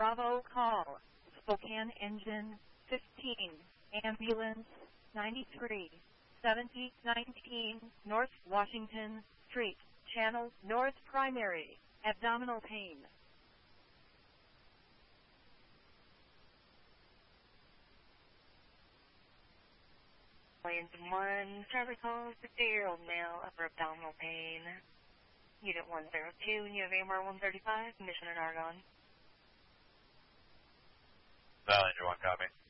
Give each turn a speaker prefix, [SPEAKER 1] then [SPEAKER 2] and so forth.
[SPEAKER 1] Bravo call. Spokane Engine 15, Ambulance 93, 7019 North Washington Street, Channel North Primary, abdominal pain.
[SPEAKER 2] Lane 1, Charlie calls 50-year-old male, upper abdominal pain. Unit 102, and you have AMR 135, mission in Argonne.
[SPEAKER 3] Valley 1, copy.